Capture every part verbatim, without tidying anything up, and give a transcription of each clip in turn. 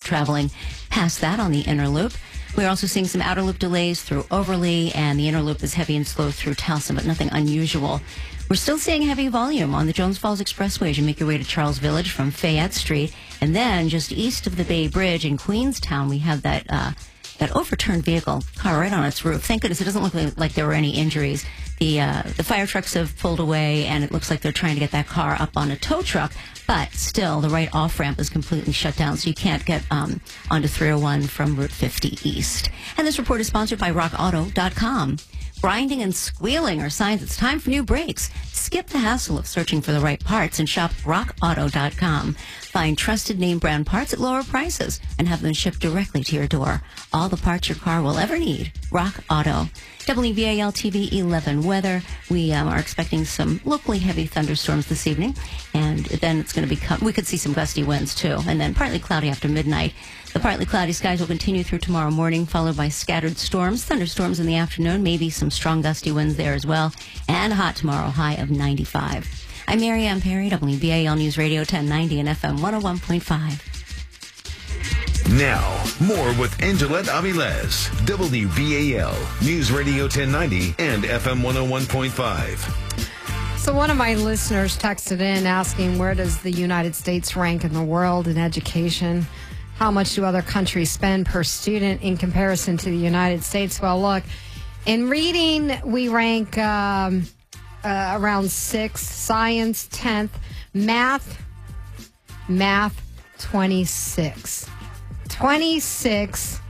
traveling past that on the inner loop. We're also seeing some outer loop delays through Overly, and the inner loop is heavy and slow through Towson, but nothing unusual. We're still seeing heavy volume on the Jones Falls Expressway as you make your way to Charles Village from Fayette Street. And then just east of the Bay Bridge in Queenstown, we have that uh, that overturned vehicle car right on its roof. Thank goodness it doesn't look like, like there were any injuries. The uh, the fire trucks have pulled away, and it looks like they're trying to get that car up on a tow truck. But still, the right off-ramp is completely shut down, so you can't get um, onto three oh one from Route fifty East. And this report is sponsored by rock auto dot com. Grinding and squealing are signs it's time for new brakes. Skip the hassle of searching for the right parts and shop rock auto dot com. Find trusted name brand parts at lower prices and have them shipped directly to your door. All the parts your car will ever need. Rock Auto. W B A L T V eleven weather. We um, are expecting some locally heavy thunderstorms this evening, and then it's going to become, we could see some gusty winds too, and then partly cloudy after midnight. The partly cloudy skies will continue through tomorrow morning, followed by scattered storms, thunderstorms in the afternoon, maybe some strong gusty winds there as well, and hot tomorrow, high of ninety-five. I'm Mary Ann Perry, W B A L News Radio ten ninety and F M one oh one point five. Now, more with Angelette Avilés, W B A L News Radio ten ninety and F M one oh one point five. So one of my listeners texted in asking, where does the United States rank in the world in education? How much do other countries spend per student in comparison to the United States? Well, look, in reading, we rank um, uh, around sixth, science tenth, math, math twenty-six. twenty-six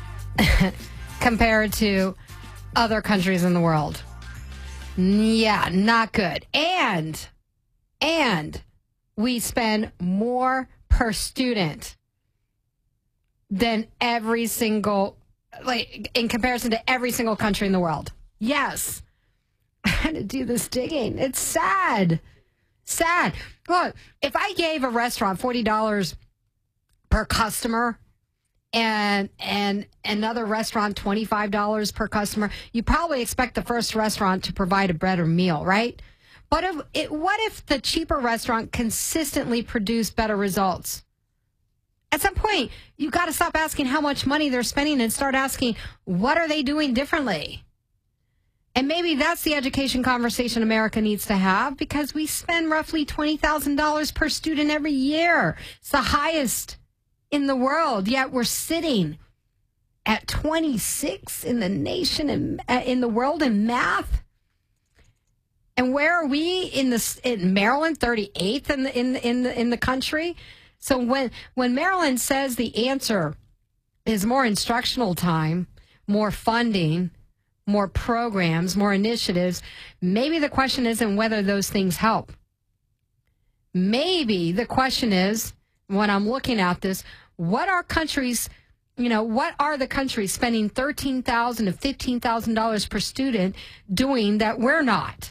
compared to other countries in the world. Yeah, not good. And, and we spend more per student than every single, like, in comparison to every single country in the world. Yes. I had to do this digging. It's sad. Sad. Look, if I gave a restaurant forty dollars per customer and and another restaurant twenty-five dollars per customer, you probably expect the first restaurant to provide a better meal, right? But if it, what if the cheaper restaurant consistently produced better results? At some point, you got to stop asking how much money they're spending and start asking, what are they doing differently? And maybe that's the education conversation America needs to have, because we spend roughly twenty thousand dollars per student every year. It's the highest in the world, yet we're sitting at twenty-six in the nation and uh, in the world in math. And where are we in the in Maryland? thirty-eighth in the in in the in the country. So when when Maryland says the answer is more instructional time, more funding, more programs, more initiatives, maybe the question isn't whether those things help. Maybe the question is, when I'm looking at this, what are countries, you know, what are the countries spending thirteen thousand dollars to fifteen thousand dollars per student doing that we're not?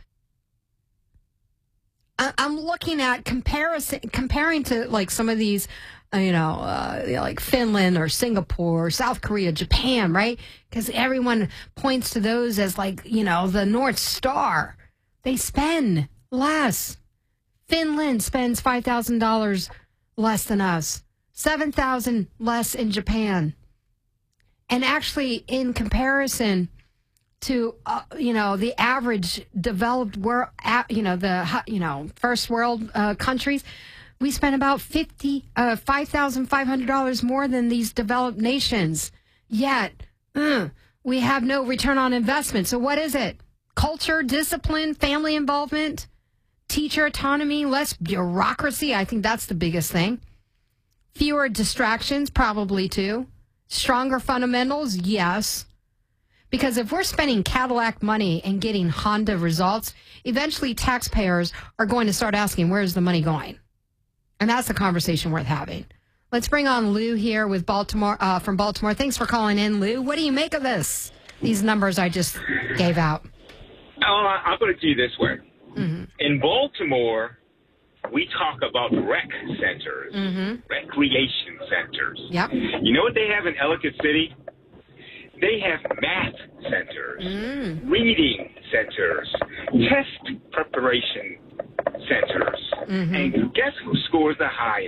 I'm looking at comparison, comparing to like some of these, uh, you know, uh, like Finland or Singapore, or South Korea, Japan, right? Because everyone points to those as like, you know, the North Star. They spend less. Finland spends five thousand dollars less than us, seven thousand dollars less in Japan. And actually, in comparison to, uh, you know, the average developed world, you know, the, you know, first world uh, countries, we spend about fifty, uh, five thousand five hundred dollars more than these developed nations. Yet, uh, we have no return on investment. So what is it? Culture, discipline, family involvement, teacher autonomy, less bureaucracy. I think that's the biggest thing. Fewer distractions, probably too. Stronger fundamentals, yes. Because if we're spending Cadillac money and getting Honda results, eventually taxpayers are going to start asking, where's the money going? And that's a conversation worth having. Let's bring on Lou here with Baltimore, uh, from Baltimore. Thanks for calling in, Lou. What do you make of this? These numbers I just gave out. Oh, I'll put it to you this way. Mm-hmm. In Baltimore, we talk about rec centers, mm-hmm. recreation centers. Yep. You know what they have in Ellicott City? They have math centers, mm. reading centers, test preparation centers. Mm-hmm. And guess who scores the highest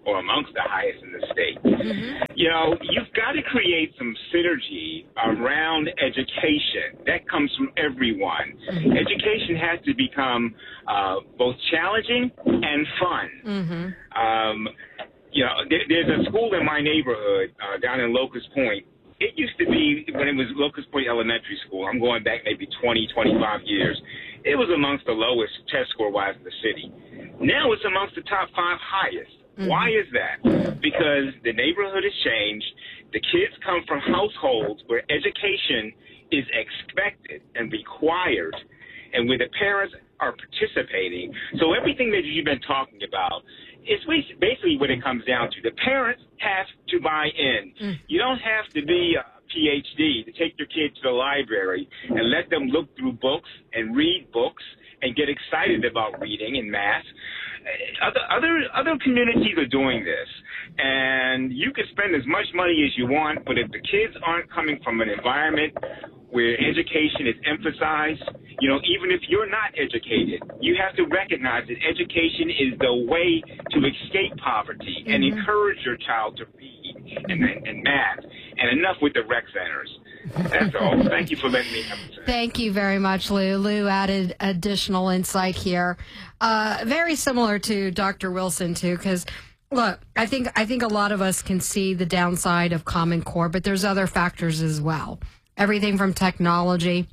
or amongst the highest in the state. Mm-hmm. You know, you've got to create some synergy around education. That comes from everyone. Mm-hmm. Education has to become uh, both challenging and fun. Mm-hmm. Um, you know, there, there's a school in my neighborhood uh, down in Locust Point. It used to be, when it was Locust Point Elementary School, I'm going back maybe twenty, twenty-five years, it was amongst the lowest test score-wise in the city. Now it's amongst the top five highest. Mm-hmm. Why is that? Because the neighborhood has changed. The kids come from households where education is expected and required, and where the parents are participating. So everything that you've been talking about, it's basically what it comes down to. The parents have to buy in. Mm. You don't have to be a P H D to take your kid to the library and let them look through books and read books and get excited about reading and math. Other other other communities are doing this, and you can spend as much money as you want, but if the kids aren't coming from an environment where education is emphasized, you know, even if you're not educated, you have to recognize that education is the way to escape poverty and mm-hmm. encourage your child to read and, and math. And enough with the rec centers. That's all. Thank you for letting me have a Thank you very much, Lou. Lou added additional insight here. Uh, very similar to Doctor Wilson, too, because, look, I think I think a lot of us can see the downside of Common Core, but there's other factors as well. Everything from technology,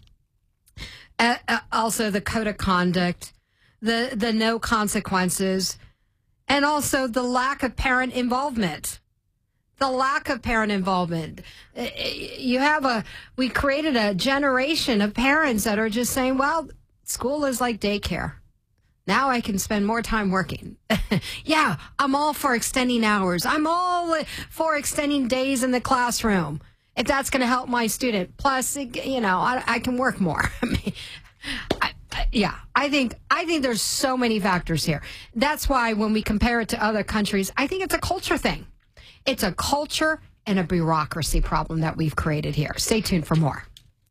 uh, uh, also the code of conduct, the, the no consequences, and also the lack of parent involvement. The lack of parent involvement. You have a, we created a generation of parents that are just saying, well, school is like daycare. Now I can spend more time working. Yeah, I'm all for extending hours. I'm all for extending days in the classroom if that's going to help my student. Plus, you know, I, I can work more. I mean, I, I, yeah, I think I think there's so many factors here. That's why when we compare it to other countries, I think it's a culture thing. It's a culture and a bureaucracy problem that we've created here. Stay tuned for more.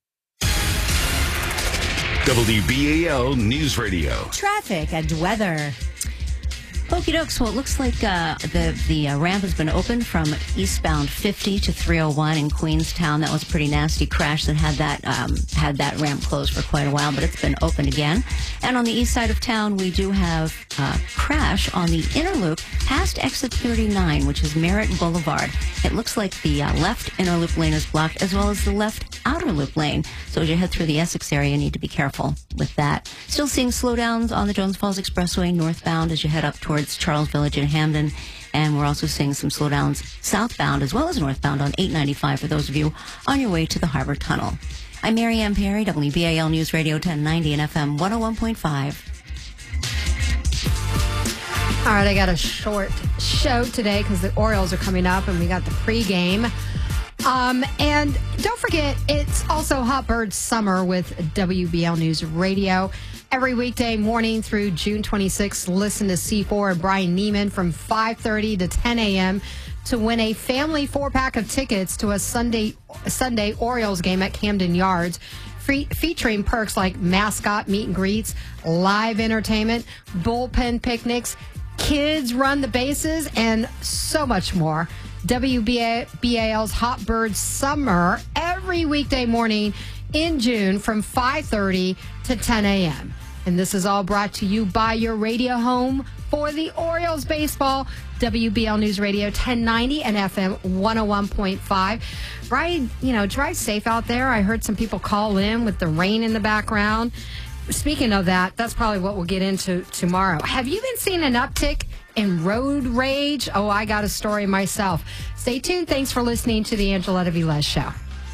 W B A L News Radio. Traffic and weather. Okie dokes. Well, it looks like uh, the the uh, ramp has been opened from eastbound fifty to three oh one in Queenstown. That was a pretty nasty crash that had that um, had that ramp closed for quite a while, but it's been opened again. And on the east side of town, we do have a crash on the inner loop past exit thirty-nine, which is Merritt Boulevard. It looks like the uh, left inner loop lane is blocked, as well as the left outer loop lane. So as you head through the Essex area, you need to be careful with that. Still seeing slowdowns on the Jones Falls Expressway northbound as you head up towards Charles Village and Hamden. And we're also seeing some slowdowns southbound as well as northbound on eight ninety-five for those of you on your way to the Harbor Tunnel. I'm Mary Ann Perry, W B A L News Radio ten ninety and F M one oh one point five. All right, I got a short show today because the Orioles are coming up and we got the pregame. Um, and don't forget, it's also Hot Bird Summer with W B L News Radio. Every weekday morning through June twenty-sixth, listen to C four and Brian Neiman from five thirty to ten a.m. to win a family four-pack of tickets to a Sunday Sunday Orioles game at Camden Yards, Fe- featuring perks like mascot meet and greets, live entertainment, bullpen picnics, kids run the bases, and so much more. W B A L's Hot Bird Summer every weekday morning in June from five thirty to ten a.m. And this is all brought to you by your radio home for the Orioles baseball, W B L News Radio ten ninety and F M one oh one point five. Right, you know, drive safe out there. I heard some people call in with the rain in the background. Speaking of that, that's probably what we'll get into tomorrow. Have you been seeing an uptick in road rage? Oh, I got a story myself. Stay tuned. Thanks for listening to the Angela Velez Show.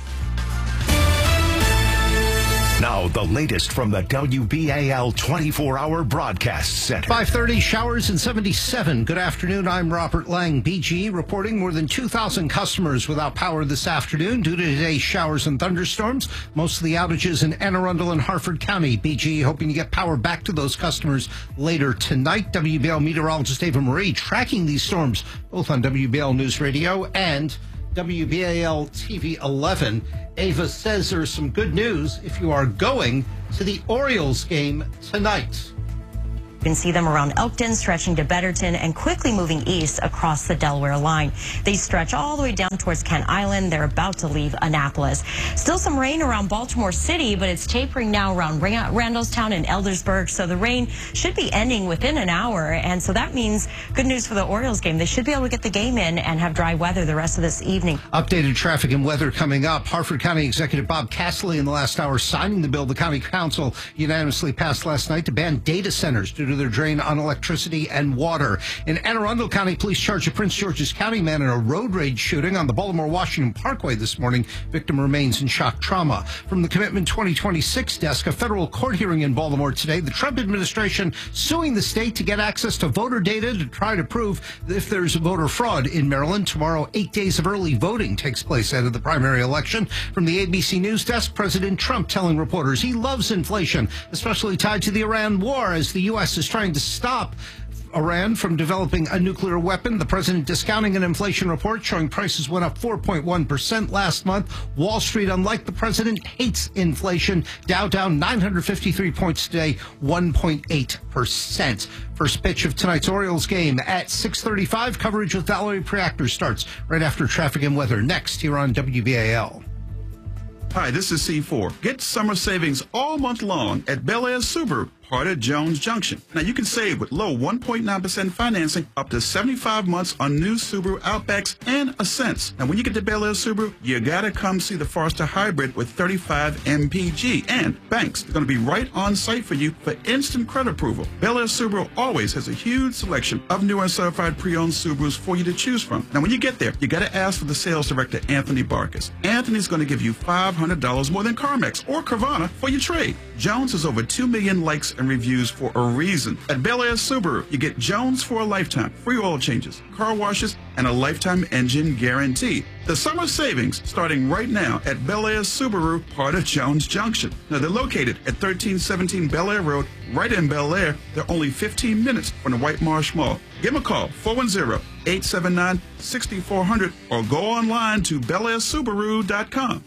Now, the latest from the W B A L twenty-four hour broadcast center. five thirty, showers and seventy-seven. Good afternoon. I'm Robert Lang. B G E reporting more than two thousand customers without power this afternoon due to today's showers and thunderstorms. Most of the outages in Anne Arundel and Harford County. B G E hoping to get power back to those customers later tonight. W B L meteorologist Ava Marie tracking these storms both on W B L News Radio and W B A L T V eleven. Ava says there's some good news if you are going to the Orioles game tonight. You can see them around Elkton, stretching to Betterton, and quickly moving east across the Delaware line. They stretch all the way down towards Kent Island. They're about to leave Annapolis. Still some rain around Baltimore City, but it's tapering now around Randallstown and Eldersburg. So the rain should be ending within an hour. And so that means good news for the Orioles game. They should be able to get the game in and have dry weather the rest of this evening. Updated traffic and weather coming up. Harford County Executive Bob Castley in the last hour signing the bill the County Council unanimously passed last night to ban data centers due to their drain on electricity and water. In Anne Arundel County, police charged a Prince George's County man in a road rage shooting on the Baltimore-Washington Parkway this morning. Victim remains in shock trauma. From the Commitment twenty twenty-six desk, a federal court hearing in Baltimore today. The Trump administration suing the state to get access to voter data to try to prove if there's voter fraud in Maryland. Tomorrow, eight days of early voting takes place ahead of the primary election. From the A B C News desk, President Trump telling reporters he loves inflation, especially tied to the Iran war, as the U S is trying to stop Iran from developing a nuclear weapon. The president discounting an inflation report showing prices went up four point one percent last month. Wall Street, unlike the president, hates inflation. Dow down nine hundred fifty-three points today, one point eight percent. First pitch of tonight's Orioles game at six thirty-five. Coverage with Valerie Preactor starts right after traffic and weather. Next here on W B A L. Hi, this is C four. Get summer savings all month long at Bel Air Subaru, part of Jones Junction. Now, you can save with low one point nine percent financing up to seventy-five months on new Subaru Outbacks and Ascents. Now, when you get to Bel Air Subaru, you gotta come see the Forester Hybrid with thirty-five M P G. And banks are gonna be right on site for you for instant credit approval. Bel Air Subaru always has a huge selection of new and certified pre-owned Subarus for you to choose from. Now, when you get there, you gotta ask for the sales director, Anthony Barkis. Anthony's gonna give you five hundred dollars more than CarMax or Carvana for your trade. Jones has over two million likes and reviews for a reason. At Bel Air Subaru, you get Jones for a lifetime, free oil changes, car washes, and a lifetime engine guarantee. The summer savings starting right now at Bel Air Subaru, part of Jones Junction. Now, they're located at thirteen seventeen Bel Air Road, right in Bel Air. They're only fifteen minutes from the White Marsh Mall. Give them a call, four one zero, eight seven nine, six four zero zero, or go online to bel air subaru dot com.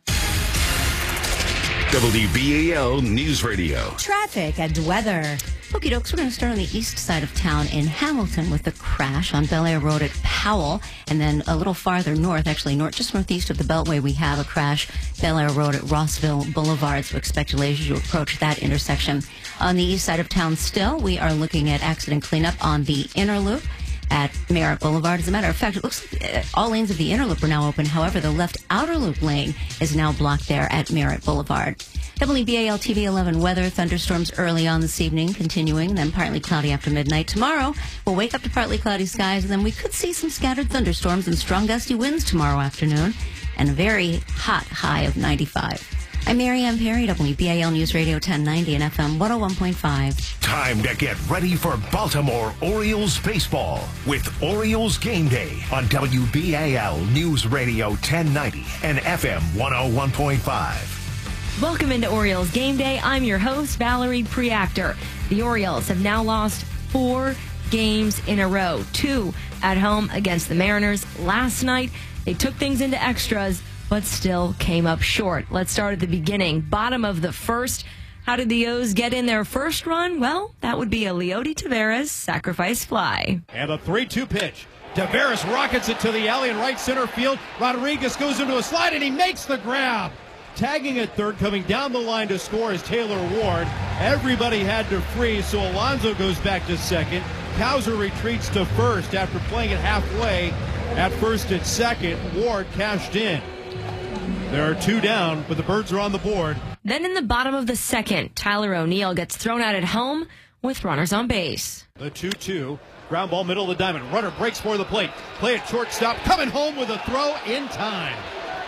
W B A L News Radio. Traffic and weather. Okie dokes, we're going to start on the east side of town in Hamilton with a crash on Bel Air Road at Powell. And then a little farther north, actually north, just northeast of the Beltway, we have a crash, Bel Air Road at Rossville Boulevard. So expect delays as you approach that intersection. On the east side of town still, we are looking at accident cleanup on the inner loop at Merritt Boulevard. As a matter of fact, it looks like all lanes of the inner loop are now open. However, the left outer loop lane is now blocked there at Merritt Boulevard. W B A L T V eleven weather, thunderstorms early on this evening, continuing, then partly cloudy after midnight. Tomorrow, we'll wake up to partly cloudy skies, and then we could see some scattered thunderstorms and strong gusty winds tomorrow afternoon, and a very hot high of ninety-five. I'm Mary Ann Perry, W B A L News Radio ten ninety and F M one oh one point five. Time to get ready for Baltimore Orioles baseball with Orioles Game Day on W B A L News Radio ten ninety and F M one oh one point five. Welcome into Orioles Game Day. I'm your host, Valerie Preactor. The Orioles have now lost four games in a row, two at home against the Mariners. Last night, they took things into extras, but still came up short. Let's start at the beginning. Bottom of the first. How did the O's get in their first run? Well, that would be a Leody Taveras sacrifice fly. And a three two pitch. Taveras rockets it to the alley in right center field. Rodriguez goes into a slide, and he makes the grab. Tagging at third, coming down the line to score is Taylor Ward. Everybody had to freeze, so Alonso goes back to second. Cowser retreats to first after playing it halfway. At first and second, Ward cashed in. There are two down, but the Birds are on the board. Then in the bottom of the second, Tyler O'Neill gets thrown out at home with runners on base. The two two. Ground ball middle of the diamond. Runner breaks for the plate. Play at shortstop. Coming home with a throw in time.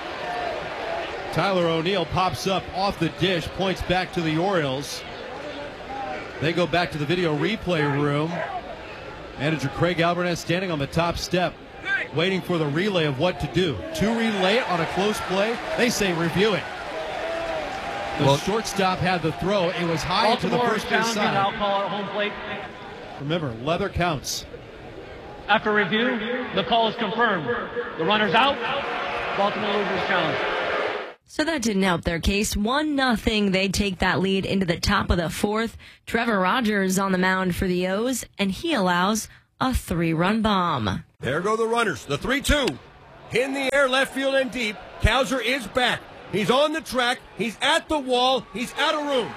Tyler O'Neill pops up off the dish, points back to the Orioles. They go back to the video replay room. Manager Craig Albernaz standing on the top step, waiting for the relay of what to do. To relay it on a close play, they say review it. The well, shortstop had the throw. It was high to the first base side. Now call at home plate. Remember, leather counts. After review, the call is confirmed. The runner's out. Baltimore loses challenge. So that didn't help their case. One nothing. They take that lead into the top of the fourth. Trevor Rogers on the mound for the O's, and he allows a three-run bomb. There go the runners. The three two. In the air, left field and deep. Cowser is back. He's on the track. He's at the wall. He's out of room.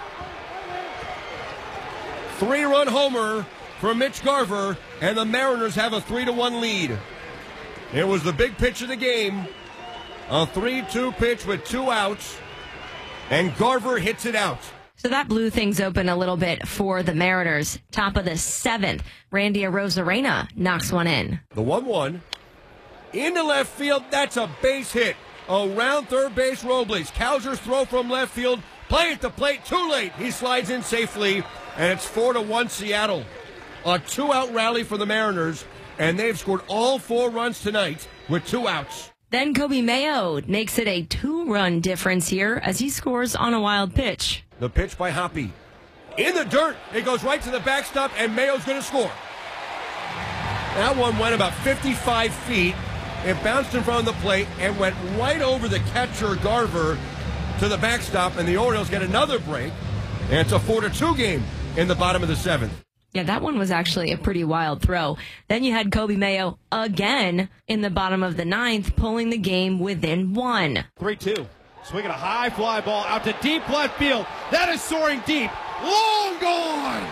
Three-run homer for Mitch Garver, and the Mariners have a three to one lead. It was the big pitch of the game. A three two pitch with two outs, and Garver hits it out. So that blew things open a little bit for the Mariners. Top of the seventh, Randy Arozarena knocks one in. The one one. Into left field, that's a base hit. Around third base, Robles. Cowser's throw from left field. Play at the plate, too late. He slides in safely, and it's four to one Seattle. A two-out rally for the Mariners, and they've scored all four runs tonight with two outs. Then Kobe Mayo makes it a two-run difference here as he scores on a wild pitch. The pitch by Hoppy. In the dirt, it goes right to the backstop, and Mayo's going to score. That one went about fifty-five feet. It bounced in front of the plate and went right over the catcher, Garver, to the backstop, and the Orioles get another break. And it's a four to two game in the bottom of the seventh. Yeah, that one was actually a pretty wild throw. Then you had Kobe Mayo again in the bottom of the ninth, pulling the game within one. three two. Swinging a high fly ball out to deep left field. That is soaring deep. Long gone.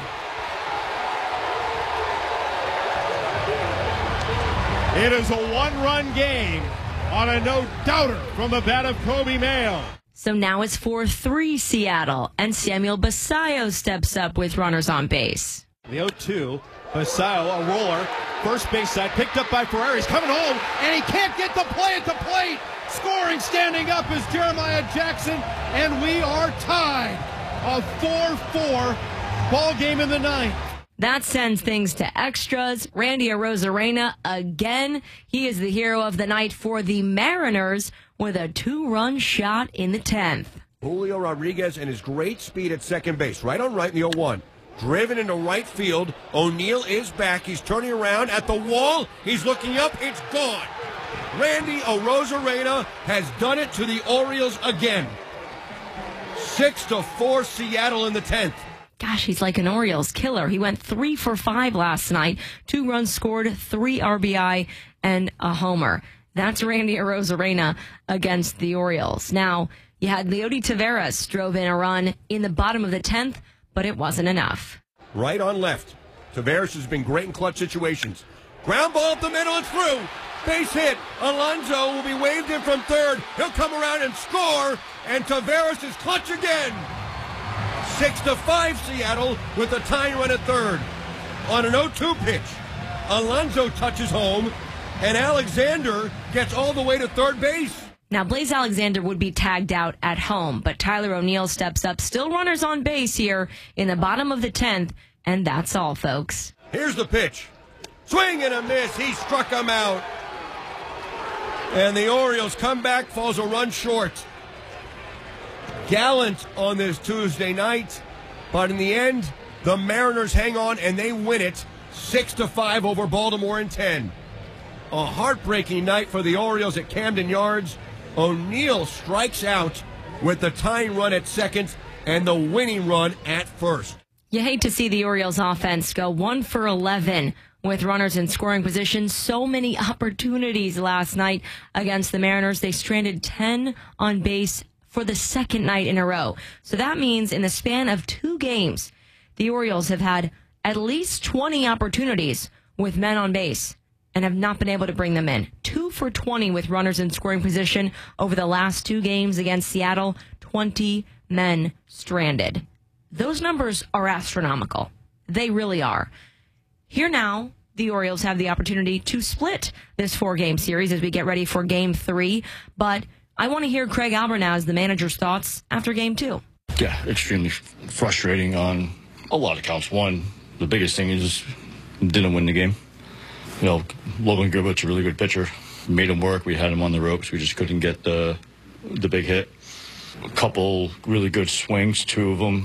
It is a one-run game on a no-doubter from the bat of Kobe Mayo. So now it's four three Seattle, and Samuel Basayo steps up with runners on base. The oh two, Basayo, a roller, first base side, picked up by Ferrari. He's coming home, and he can't get the play at the plate. Scoring, standing up is Jeremiah Jackson, and we are tied. A four four ball game in the ninth. That sends things to extras. Randy Arozarena again. He is the hero of the night for the Mariners with a two-run shot in the tenth. Julio Rodriguez and his great speed at second base, right on right in the oh one. Driven into right field. O'Neill is back. He's turning around at the wall. He's looking up. It's gone. Randy Arozarena has done it to the Orioles again. Six to four Seattle in the tenth. Gosh, he's like an Orioles killer. He went three for five last night. Two runs scored, three R B I, and a homer. That's Randy Arozarena against the Orioles. Now, you had Leody Taveras drove in a run in the bottom of the tenth, but it wasn't enough. Right on left. Taveras has been great in clutch situations. Ground ball up the middle and through. Base hit. Alonso will be waved in from third. He'll come around and score, and Taveras is clutch again. Six to five Seattle with a tying run at third. On an oh two pitch, Alonso touches home, and Alexander gets all the way to third base. Now, Blaze Alexander would be tagged out at home, but Tyler O'Neill steps up. Still runners on base here in the bottom of the tenth, and that's all, folks. Here's the pitch. Swing and a miss. He struck him out. And the Orioles come back, falls a run short. Gallant on this Tuesday night, but in the end, the Mariners hang on and they win it six to five over Baltimore in ten. A heartbreaking night for the Orioles at Camden Yards. O'Neill strikes out with the tying run at second and the winning run at first. You hate to see the Orioles offense go one for eleven with runners in scoring position. So many opportunities last night against the Mariners. They stranded ten on base for the second night in a row. So that means in the span of two games, the Orioles have had at least twenty opportunities with men on base and have not been able to bring them in. Two for twenty with runners in scoring position over the last two games against Seattle, twenty men stranded. Those numbers are astronomical. They really are. Here now, the Orioles have the opportunity to split this four-game series as we get ready for game three, but I want to hear Craig Albernaz, the manager's thoughts after game two. Yeah, extremely frustrating on a lot of counts. One, the biggest thing is didn't win the game. You know, Logan Griblett's a really good pitcher. We made him work. We had him on the ropes. We just couldn't get the the big hit. A couple really good swings, two of them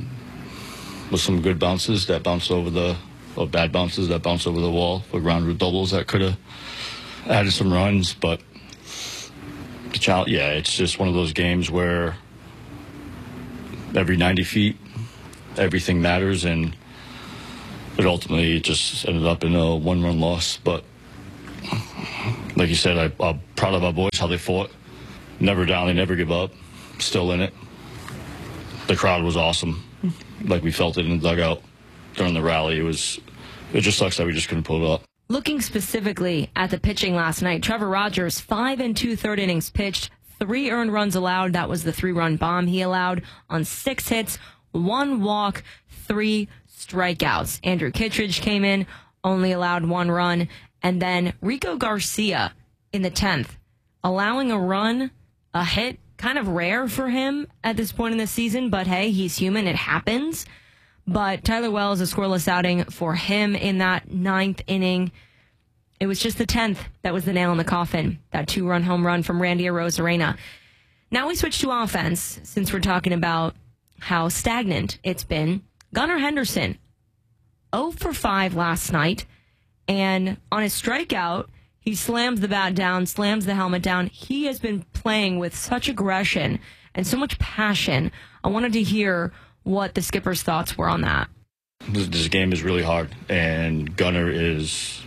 with some good bounces that bounced over the, or bad bounces that bounced over the wall for ground root doubles that could have added some runs, but challenge, yeah, it's just one of those games where every ninety feet, everything matters, and it ultimately just ended up in a one-run loss. But like you said, I, I'm proud of our boys, how they fought. Never down, they never give up. Still in it. The crowd was awesome. Like we felt it in the dugout during the rally. It was, it just sucks that we just couldn't pull it up. Looking specifically at the pitching last night, Trevor Rogers, five and two third innings pitched, three earned runs allowed. That was the three-run bomb he allowed on six hits, one walk, three strikeouts. Andrew Kittredge came in, only allowed one run. And then Rico Garcia in the tenth, allowing a run, a hit, kind of rare for him at this point in the season, but hey, he's human. It happens. But Tyler Wells, a scoreless outing for him in that ninth inning. It was just the tenth that was the nail in the coffin, that two-run home run from Randy Arozarena. Now we switch to offense, since we're talking about how stagnant it's been. Gunnar Henderson, oh for five last night, and on his strikeout, he slams the bat down, slams the helmet down. He has been playing with such aggression and so much passion. I wanted to hear what the skipper's thoughts were on that. This, this game is really hard, and Gunnar is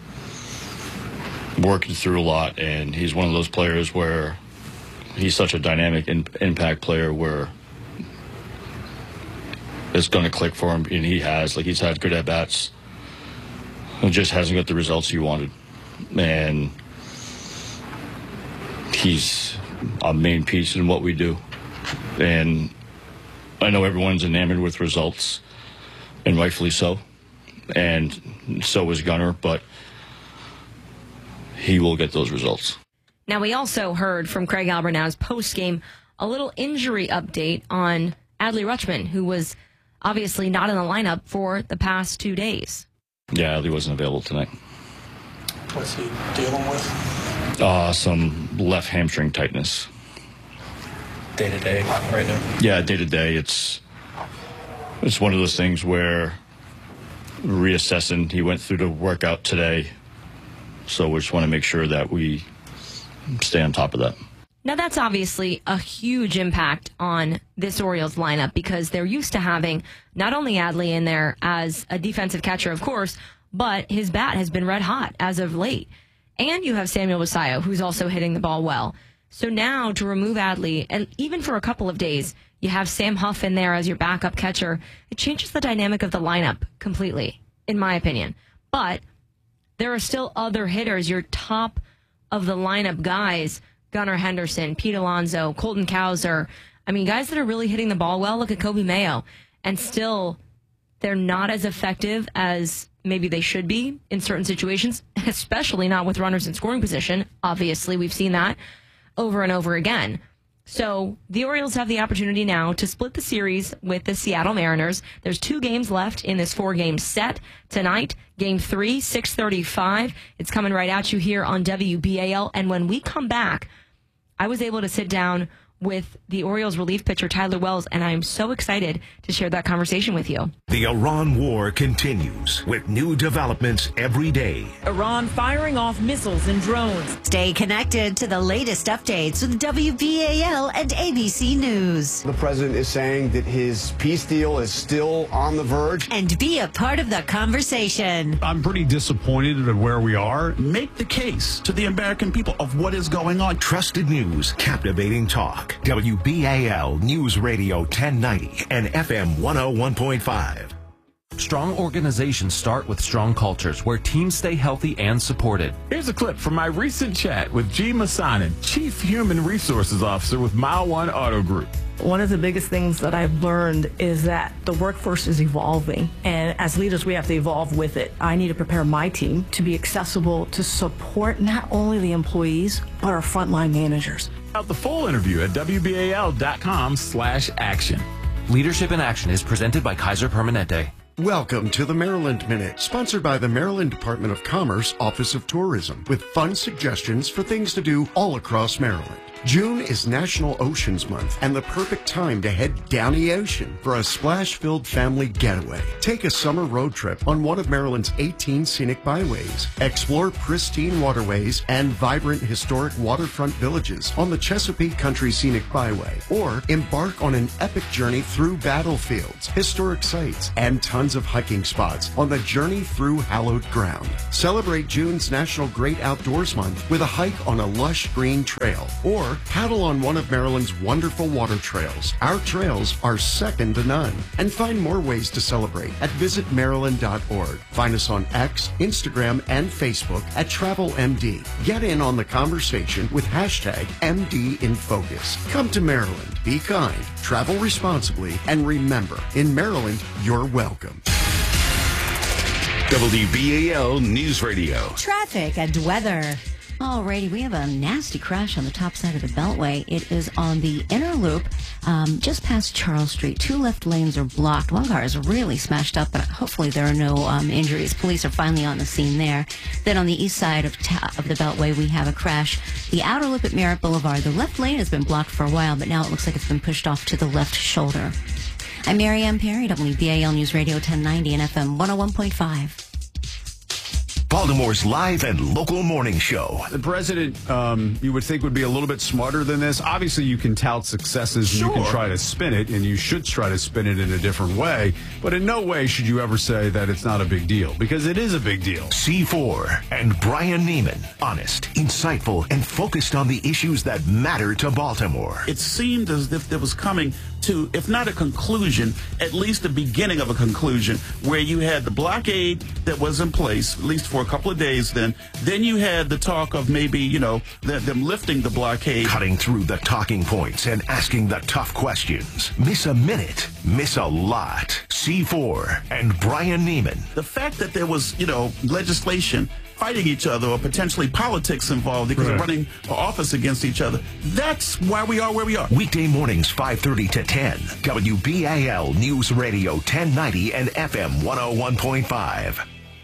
working through a lot, and he's one of those players where he's such a dynamic in, impact player where it's going to click for him, and he has. Like, he's had good at-bats. He just hasn't got the results he wanted. And he's a main piece in what we do. And I know everyone's enamored with results, and rightfully so. And so is Gunnar, but he will get those results. Now, we also heard from Craig Albernow's post-game a little injury update on Adley Rutschman, who was obviously not in the lineup for the past two days. Yeah, Adley wasn't available tonight. What's he dealing with? Uh, some left hamstring tightness. Day to day, right now? Yeah, day to day. It's it's one of those things where reassessing. He went through the workout today, so we just want to make sure that we stay on top of that. Now, that's obviously a huge impact on this Orioles lineup because they're used to having not only Adley in there as a defensive catcher, of course, but his bat has been red hot as of late. And you have Samuel Basallo, who's also hitting the ball well. So now to remove Adley, and even for a couple of days, you have Sam Huff in there as your backup catcher. It changes the dynamic of the lineup completely, in my opinion. But there are still other hitters, your top of the lineup guys, Gunnar Henderson, Pete Alonso, Colton Cowser. I mean, guys that are really hitting the ball well. Look at Kobe Mayo. And still, they're not as effective as maybe they should be in certain situations, especially not with runners in scoring position. Obviously, we've seen that over and over again. So the Orioles have the opportunity now to split the series with the Seattle Mariners. There's two games left in this four-game set tonight. Game three, six thirty-five. It's coming right at you here on W B A L. And when we come back, I was able to sit down with the Orioles relief pitcher Tyler Wells, and I'm so excited to share that conversation with you. The Iran war continues with new developments every day. Iran firing off missiles and drones. Stay connected to the latest updates with W B A L and A B C News. The president is saying that his peace deal is still on the verge. And be a part of the conversation. I'm pretty disappointed at where we are. Make the case to the American people of what is going on. Trusted news, captivating talk. W B A L News Radio ten ninety and F M one oh one point five. Strong organizations start with strong cultures where teams stay healthy and supported. Here's a clip from my recent chat with G. Masanin, Chief Human Resources Officer with Mile One Auto Group. One of the biggest things that I've learned is that the workforce is evolving, and as leaders, we have to evolve with it. I need to prepare my team to be accessible to support not only the employees, but our frontline managers. Out the full interview at W B A L dot com slash action. Leadership in Action is presented by Kaiser Permanente. Welcome to the Maryland Minute, sponsored by the Maryland Department of Commerce Office of Tourism, with fun suggestions for things to do all across Maryland. June is National Oceans Month and the perfect time to head down the ocean for a splash-filled family getaway. Take a summer road trip on one of Maryland's eighteen scenic byways. Explore pristine waterways and vibrant historic waterfront villages on the Chesapeake Country Scenic Byway. Or embark on an epic journey through battlefields, historic sites, and tons of hiking spots on the Journey Through Hallowed Ground. Celebrate June's National Great Outdoors Month with a hike on a lush green trail, or paddle on one of Maryland's wonderful water trails. Our trails are second to none. And find more ways to celebrate at visit maryland dot org. Find us on X, Instagram, and Facebook at Travel M D. Get in on the conversation with hashtag M D in Focus. Come to Maryland. Be kind, travel responsibly, and remember, in Maryland, you're welcome. W B A L News Radio. Traffic and weather. Alrighty, we have a nasty crash on the top side of the Beltway. It is on the inner loop, um, just past Charles Street. Two left lanes are blocked. One car is really smashed up, but hopefully there are no um, injuries. Police are finally on the scene there. Then on the east side of, ta- of the Beltway, we have a crash. The outer loop at Merritt Boulevard. The left lane has been blocked for a while, but now it looks like it's been pushed off to the left shoulder. I'm Mary Ann Perry, W B A L News Radio ten ninety and F M one oh one point five. Baltimore's live and local morning show. The president, um, you would think, would be a little bit smarter than this. Obviously, you can tout successes and Sure. you can try to spin it, and you should try to spin it in a different way. But in no way should you ever say that it's not a big deal, because it is a big deal. C four and Brian Neiman. Honest, insightful, and focused on the issues that matter to Baltimore. It seemed as if there was coming to, if not a conclusion, at least the beginning of a conclusion, where you had the blockade that was in place, at least for a couple of days then. Then you had the talk of maybe, you know, the, them lifting the blockade. Cutting through the talking points and asking the tough questions. Miss a minute, miss a lot. C four and Brian Neiman. The fact that there was, you know, legislation fighting each other or potentially politics involved because Right. of running for office against each other, that's why we are where we are. Weekday mornings, five thirty to ten. W B A L News Radio ten ninety and F M one oh one point five.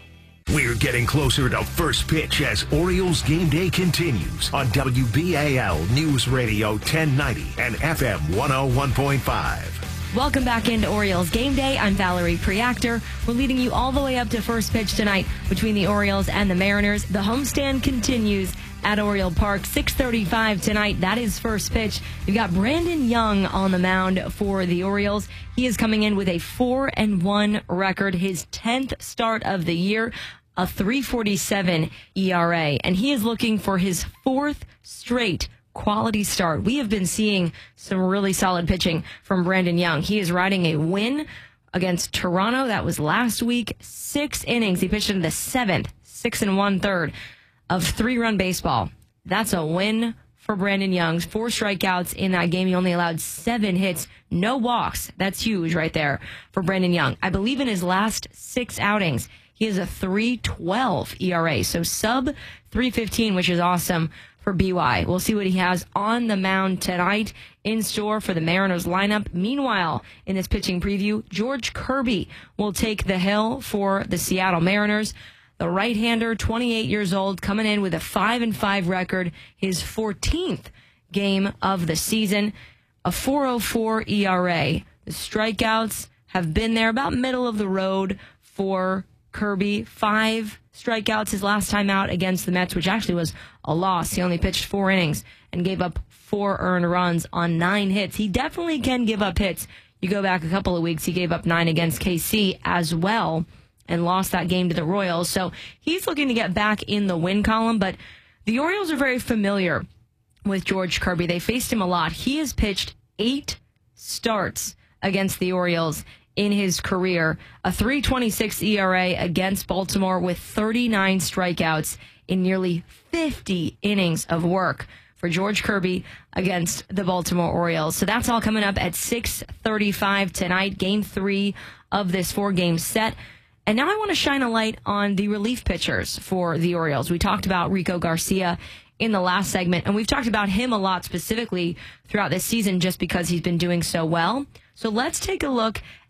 We're getting closer to first pitch as Orioles game day continues on W B A L News Radio ten ninety and F M one oh one point five. Welcome back into Orioles Game Day. I'm Valerie Preactor. We're leading you all the way up to first pitch tonight between the Orioles and the Mariners. The homestand continues at Oriole Park, six thirty-five tonight. That is first pitch. You've got Brandon Young on the mound for the Orioles. He is coming in with a four and one record, his tenth start of the year, a three forty-seven E R A, and he is looking for his fourth straight quality start. We have been seeing some really solid pitching from Brandon Young. He is riding a win against Toronto. That was last week. Six innings. He pitched in the seventh, six and one third of three-run baseball. That's a win for Brandon Young. Four strikeouts in that game. He only allowed seven hits, no walks. That's huge right there for Brandon Young. I believe in his last six outings, he has a three twelve E R A, so sub three fifteen, which is awesome for B Y. We'll see what he has on the mound tonight in store for the Mariners lineup. Meanwhile, in this pitching preview, George Kirby will take the hill for the Seattle Mariners. The right-hander, twenty-eight years old, coming in with a five and five record, his fourteenth game of the season, a four oh four E R A. The strikeouts have been there about middle of the road for Kirby. Five strikeouts his last time out against the Mets, which actually was a loss. He only pitched four innings and gave up four earned runs on nine hits. He definitely can give up hits. You go back a couple of weeks, he gave up nine against K C as well and lost that game to the Royals. So he's looking to get back in the win column, but the Orioles are very familiar with George Kirby. They faced him a lot. He has pitched eight starts against the Orioles in his career, a three twenty-six E R A against Baltimore with thirty-nine strikeouts in nearly fifty innings of work for George Kirby against the Baltimore Orioles. So that's all coming up at six thirty-five tonight, game three of this four-game set. And now I want to shine a light on the relief pitchers for the Orioles. We talked about Rico Garcia in the last segment, and we've talked about him a lot specifically throughout this season just because he's been doing so well. So let's take a look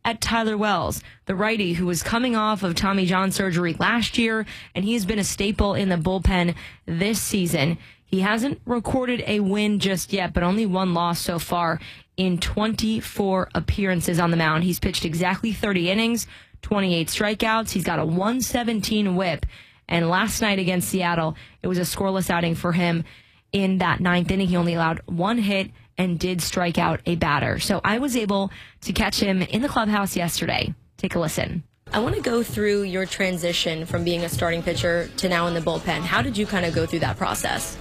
at Tyler Wells, the righty who was coming off of Tommy John surgery last year, and he has been a staple in the bullpen this season. He hasn't recorded a win just yet, but only one loss so far in twenty-four appearances on the mound. He's pitched exactly thirty innings, twenty-eight strikeouts. He's got a one seventeen whip. And last night against Seattle, it was a scoreless outing for him. In that ninth inning, he only allowed one hit and did strike out a batter. So I was able to catch him in the clubhouse yesterday. Take a listen. I want to go through your transition from being a starting pitcher to now in the bullpen. How did you kind of go through that process?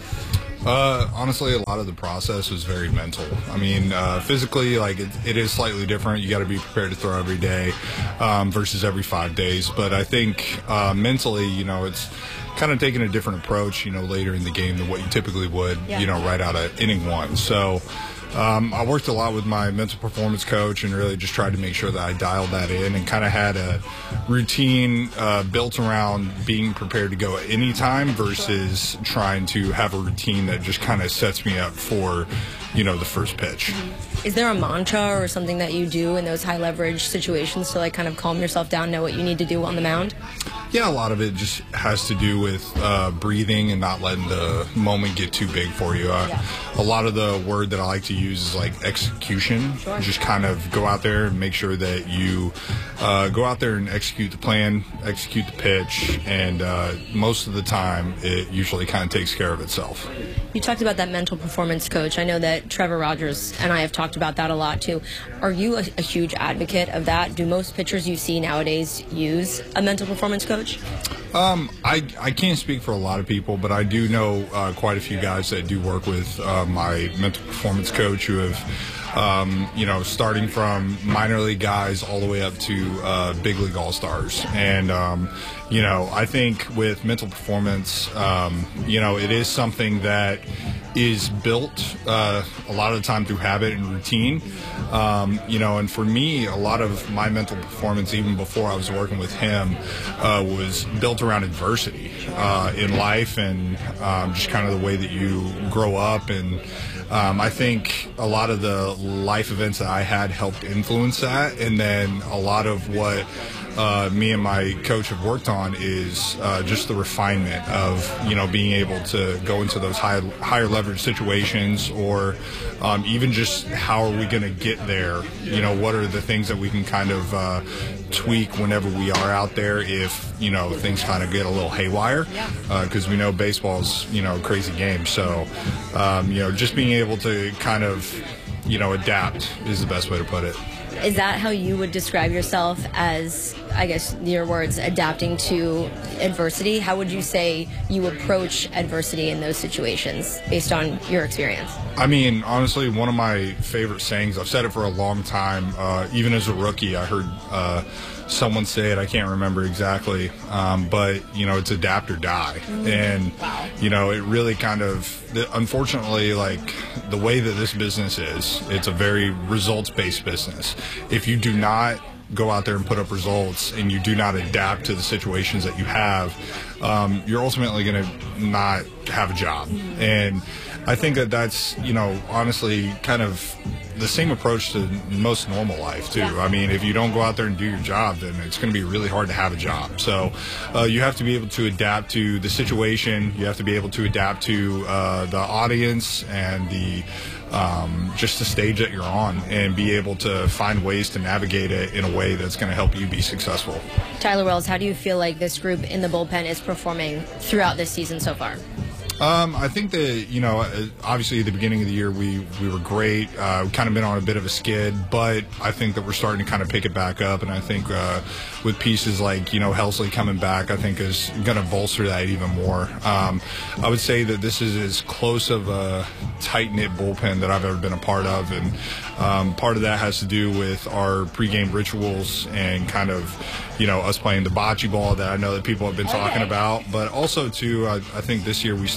Uh, honestly, a lot of the process was very mental. I mean, uh, physically, like it, it is slightly different. You got to be prepared to throw every day um, versus every five days. But I think uh, mentally, you know, it's kind of taking a different approach, you know, later in the game than what you typically would, yeah. you know, right out of inning one. So um, I worked a lot with my mental performance coach and really just tried to make sure that I dialed that in and kind of had a routine uh, built around being prepared to go at any time versus trying to have a routine that just kind of sets me up for, you know, the first pitch. Is there a mantra or something that you do in those high leverage situations to like kind of calm yourself down, know what you need to do on the mound? Yeah, a lot of it just has to do with uh, breathing and not letting the moment get too big for you. Uh, yeah. A lot of the word that I like to use is like execution. Sure. Just kind of go out there and make sure that you uh, go out there and execute the plan, execute the pitch, and uh, most of the time it usually kind of takes care of itself. You talked about that mental performance coach. I know that Trevor Rogers and I have talked about that a lot too. Are you a, a huge advocate of that? Do most pitchers you see nowadays use a mental performance coach? Um, I, I can't speak for a lot of people, but I do know uh, quite a few guys that do work with uh, my mental performance coach who have, um, you know, starting from minor league guys all the way up to uh, big league all-stars. And, um, you know, I think with mental performance, um, you know, it is something that is built uh, a lot of the time through habit and routine. Um, you know, and for me, a lot of my mental performance, even before I was working with him, uh, was built around adversity uh, in life and um, just kind of the way that you grow up. And um, I think a lot of the life events that I had helped influence that. And then a lot of what Uh, me and my coach have worked on is uh, just the refinement of, you know, being able to go into those high, higher leverage situations, or um, even just how are we going to get there? You know, what are the things that we can kind of uh, tweak whenever we are out there if, you know, things kind of get a little haywire, because uh, we know baseball's, you know, a crazy game. So, um, you know, just being able to kind of, you know, adapt is the best way to put it. Is that how you would describe yourself as, I guess, your words, adapting to adversity? How would you say you approach adversity in those situations based on your experience? I mean, honestly, one of my favorite sayings, I've said it for a long time, uh, even as a rookie, I heard uh, someone say it, I can't remember exactly, um, but, you know, it's adapt or die. Mm-hmm. And, wow. you know, it really kind of, unfortunately, like, the way that this business is, it's a very results-based business. If you do not go out there and put up results and you do not adapt to the situations that you have, um, you're ultimately going to not have a job. Mm-hmm. And I think that that's, you know, honestly kind of the same approach to most normal life, too. Yeah. I mean, if you don't go out there and do your job, then it's going to be really hard to have a job. So uh, you have to be able to adapt to the situation. You have to be able to adapt to uh, the audience and the um, just the stage that you're on, and be able to find ways to navigate it in a way that's going to help you be successful. Tyler Wells, how do you feel like this group in the bullpen is performing throughout this season so far? Um, I think that, you know, obviously at the beginning of the year we, we were great. Uh, we've kind of been on a bit of a skid, but I think that we're starting to kind of pick it back up. And I think uh, with pieces like, you know, Helsley coming back, I think is going to bolster that even more. Um, I would say that this is as close of a tight-knit bullpen that I've ever been a part of. And um, part of that has to do with our pregame rituals and kind of, you know, us playing the bocce ball that I know that people have been talking about. But also, too, I, I think this year we started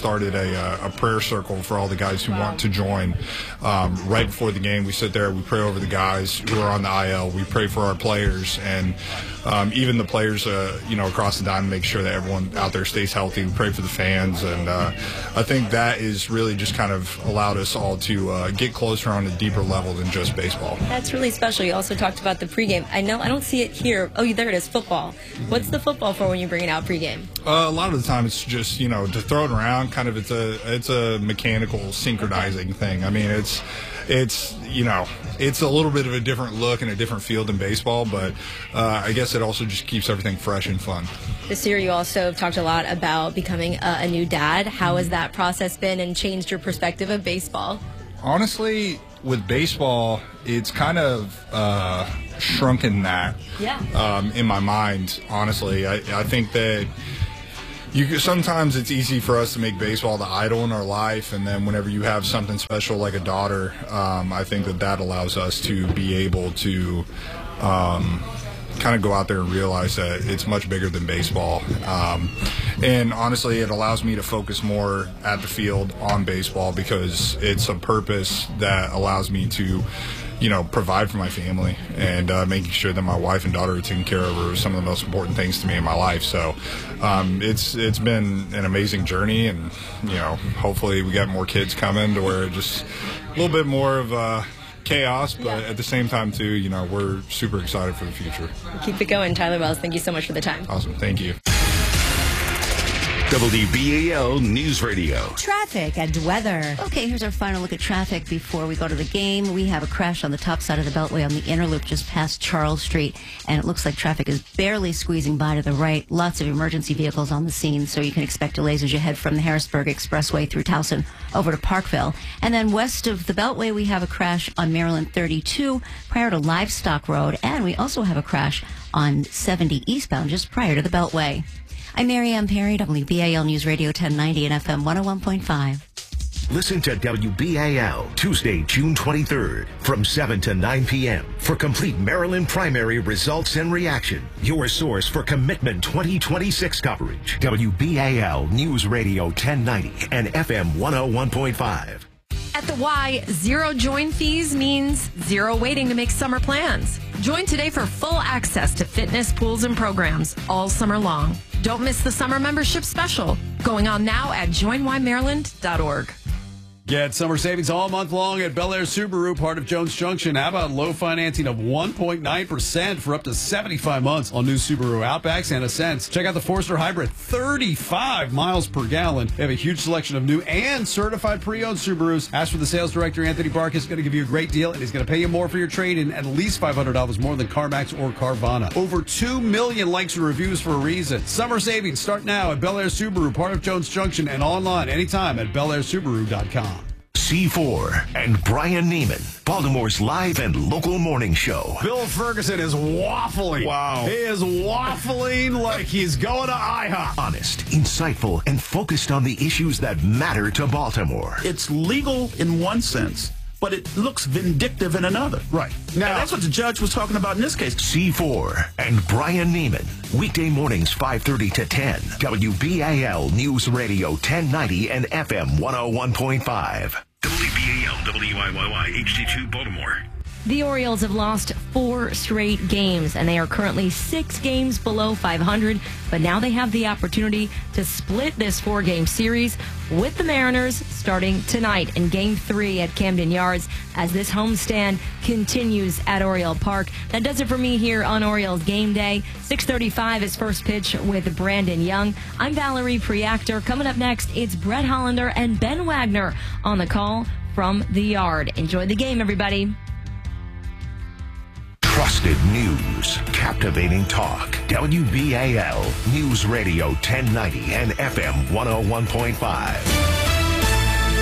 started a, uh, a prayer circle for all the guys who want to join. Um, right before the game, we sit there, we pray over the guys who are on the I L. We pray for our players, and um, even the players, uh, you know, across the dime, make sure that everyone out there stays healthy. We pray for the fans, and uh, I think that is really just kind of allowed us all to uh, get closer on a deeper level than just baseball. That's really special. You also talked about the pregame. I know I don't see it here. Oh, there it is, football. What's the football for when you bring it out pregame? Uh, a lot of the time, it's just, you know, to throw it around. Kind of, it's a it's a mechanical synchronizing thing. I mean, it's it's you know, it's a little bit of a different look and a different feel than baseball, but uh, I guess it also just keeps everything fresh and fun. This year, you also talked a lot about becoming a, a new dad. How has that process been and changed your perspective of baseball? Honestly, with baseball, it's kind of uh, shrunken that yeah. um, in my mind, honestly. I, I think that you sometimes it's easy for us to make baseball the idol in our life, and then whenever you have something special like a daughter, um, I think that that allows us to be able to um, kind of go out there and realize that it's much bigger than baseball. Um, and honestly, it allows me to focus more at the field on baseball because it's a purpose that allows me to, you know, provide for my family, and uh, making sure that my wife and daughter are taken care of are some of the most important things to me in my life. So um, it's it's been an amazing journey, and, you know, hopefully we got more kids coming to where it just a little bit more of uh, chaos, but yeah. At the same time, too, you know, we're super excited for the future. Keep it going, Tyler Wells. Thank you so much for the time. Awesome. Thank you. W B A L News Radio. Traffic and weather. Okay, here's our final look at traffic before we go to the game. We have a crash on the top side of the Beltway on the inner loop just past Charles Street, and it looks like traffic is barely squeezing by to the right. Lots of emergency vehicles on the scene, so you can expect delays as you head from the Harrisburg Expressway through Towson over to Parkville. And then west of the Beltway, we have a crash on Maryland thirty-two prior to Livestock Road, and we also have a crash on seventy eastbound just prior to the Beltway. I'm Mary Ann Perry, W B A L News Radio ten ninety and F M one oh one point five. Listen to W B A L Tuesday, June twenty-third from seven to nine p.m. for complete Maryland primary results and reaction. Your source for Commitment twenty twenty-six coverage. W B A L News Radio ten ninety and F M one oh one point five. At the Y, zero join fees means zero waiting to make summer plans. Join today for full access to fitness, pools, and programs all summer long. Don't miss the summer membership special going on now at join y maryland dot org. Get summer savings all month long at Bel Air Subaru, part of Jones Junction. How about low financing of one point nine percent for up to seventy-five months on new Subaru Outbacks and Ascents? Check out the Forester Hybrid, thirty-five miles per gallon. They have a huge selection of new and certified pre-owned Subarus. Ask for the sales director, Anthony Barkus. Is going to give you a great deal, and he's going to pay you more for your trade-in, at least five hundred dollars more than CarMax or Carvana. Over two million likes and reviews for a reason. Summer savings start now at Bel Air Subaru, part of Jones Junction, and online anytime at bel air subaru dot com. C four and Brian Neiman, Baltimore's live and local morning show. Bill Ferguson is waffling. Wow. He is waffling like he's going to IHOP. Honest, insightful, and focused on the issues that matter to Baltimore. It's legal in one sense, but it looks vindictive in another. Right. Now, and that's what the judge was talking about in this case. C four and Brian Neiman. Weekday mornings five thirty to ten. W B A L News Radio ten ninety and F M one oh one point five. W B A L W I Y Y H D two Baltimore. The Orioles have lost four straight games, and they are currently six games below five hundred. But now they have the opportunity to split this four-game series with the Mariners starting tonight in Game three at Camden Yards as this homestand continues at Oriole Park. That does it for me here on Orioles Game Day. six thirty-five is first pitch with Brandon Young. I'm Valerie Preactor. Coming up next, it's Brett Hollander and Ben Wagner on the call from the Yard. Enjoy the game, everybody. Trusted news, captivating talk. W B A L News Radio ten ninety and F M one oh one point five.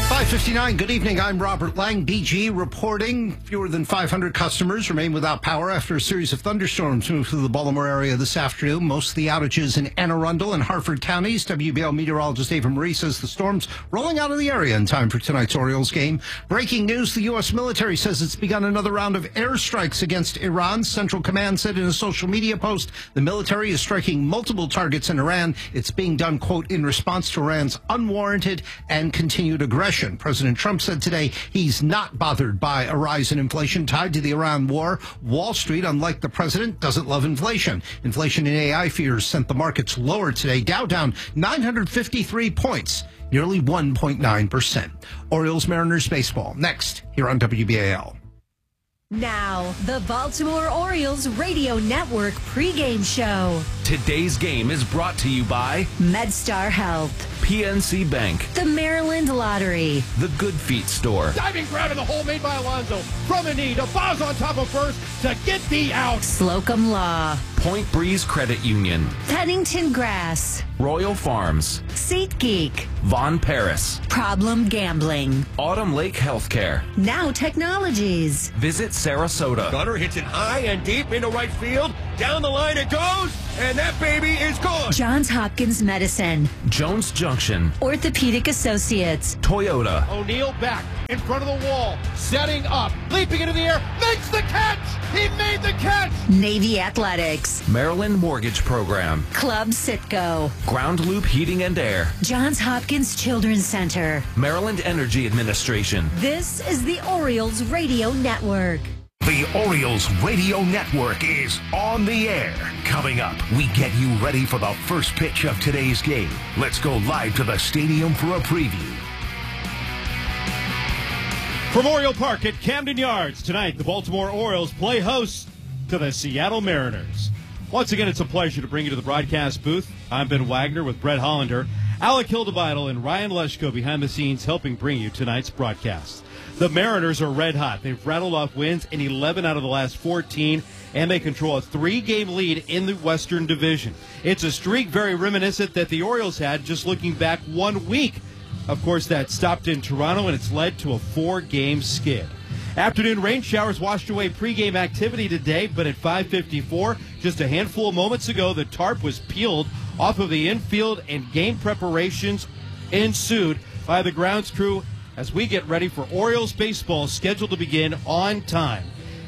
five fifty-nine, good evening. I'm Robert Lang, B G, reporting fewer than five hundred customers remain without power after a series of thunderstorms moved through the Baltimore area this afternoon. Most of the outages in Anne Arundel and Harford counties. W B L meteorologist Ava Marie says the storm's rolling out of the area in time for tonight's Orioles game. Breaking news, the U S military says it's begun another round of airstrikes against Iran. Central Command said in a social media post the military is striking multiple targets in Iran. It's being done, quote, in response to Iran's unwarranted and continued aggression. President Trump said today he's not bothered by a rise in inflation tied to the Iran war. Wall Street, unlike the president, doesn't love inflation. Inflation and A I fears sent the markets lower today. Dow down nine hundred fifty-three points, nearly one point nine percent. Orioles Mariners baseball next here on W B A L. Now, the Baltimore Orioles Radio Network pregame show. Today's game is brought to you by MedStar Health, P N C Bank, the Maryland Lottery, the Good Feet Store, Diving grab in the hole made by Alonso. From a knee to Boz on top of first to get the out. Slocum Law, Point Breeze Credit Union, Pennington Grass, Royal Farms, SeatGeek, Von Paris, Problem Gambling, Autumn Lake Healthcare, Now Technologies. Visit Sarasota. Gunner hits it high and deep into right field. Down the line it goes, and that baby is gone. Johns Hopkins Medicine, Jones Junction, Orthopedic Associates, Toyota. O'Neal back in front of the wall, setting up, leaping into the air, makes the catch. He made the catch. Navy Athletics, Maryland Mortgage Program, Club Citgo, Ground Loop Heating and Air, Johns Hopkins Children's Center, Maryland Energy Administration. This is the Orioles Radio Network. The Orioles Radio Network is on the air. Coming up, we get you ready for the first pitch of today's game. Let's go live to the stadium for a preview. From Oriole Park at Camden Yards, tonight the Baltimore Orioles play host to the Seattle Mariners. Once again, it's a pleasure to bring you to the broadcast booth. I'm Ben Wagner with Brett Hollander, Alec Hildebeidel, and Ryan Leschko behind the scenes helping bring you tonight's broadcast. The Mariners are red hot. They've rattled off wins in eleven out of the last fourteen, and they control a three-game lead in the Western Division. It's a streak very reminiscent that the Orioles had just looking back one week. Of course, that stopped in Toronto, and it's led to a four-game skid. Afternoon rain showers washed away pregame activity today, but at five fifty-four, just a handful of moments ago, the tarp was peeled off of the infield, and game preparations ensued by the grounds crew as we get ready for Orioles baseball scheduled to begin on time.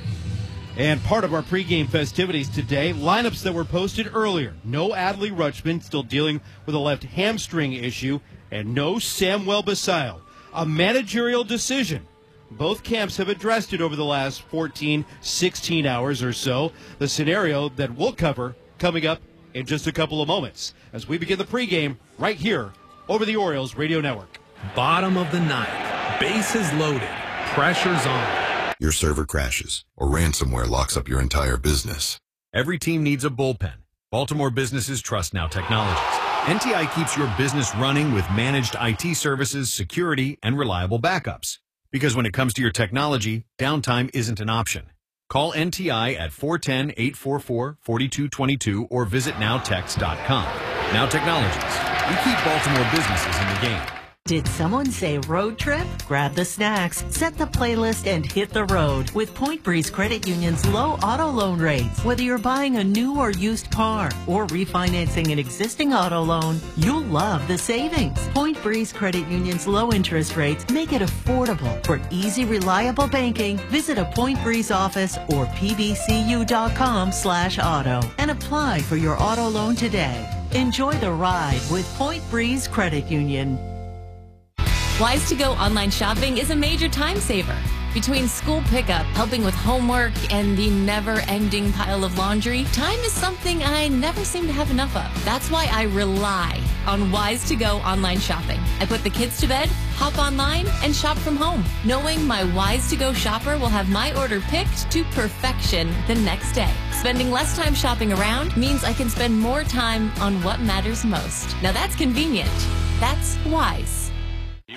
And part of our pregame festivities today, lineups that were posted earlier. No Adley Rutschman, still dealing with a left hamstring issue, and no Samuel Basayo. A managerial decision. Both camps have addressed it over the last fourteen, sixteen hours or so. The scenario that we'll cover coming up in just a couple of moments as we begin the pregame right here over the Orioles Radio Network. Bottom of the ninth, bases loaded, pressure's on. Your server crashes or ransomware locks up your entire business. Every team needs a bullpen. Baltimore businesses trust Now Technologies. N T I keeps your business running with managed I T services, security, and reliable backups. Because when it comes to your technology, downtime isn't an option. Call N T I at four one zero, eight four four, four two two two or visit now tex dot com. Now Technologies. We keep Baltimore businesses in the game. Did someone say road trip? Grab the snacks, set the playlist, and hit the road with Point Breeze Credit Union's low auto loan rates. Whether you're buying a new or used car or refinancing an existing auto loan, you'll love the savings. Point Breeze Credit Union's low interest rates make it affordable. For easy, reliable banking, visit a Point Breeze office or p b c u dot com slash auto and apply for your auto loan today. Enjoy the ride with Point Breeze Credit Union. Wise to Go online shopping is a major time saver. Between school pickup, helping with homework, and the never-ending pile of laundry, time is something I never seem to have enough of. That's why I rely on Wise to Go online shopping. I put the kids to bed, hop online, and shop from home, knowing my Wise to Go shopper will have my order picked to perfection the next day. Spending less time shopping around means I can spend more time on what matters most. Now that's convenient. That's Wise.